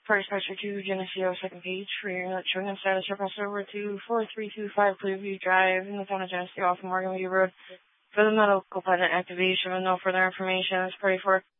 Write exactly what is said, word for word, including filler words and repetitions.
First pressure to Geneseo, second page for your showing and status reference over to four three two five Clearview Drive in the town of Geneseo off of Morgan View Road for the medical pilot activation with no further information. It's pretty for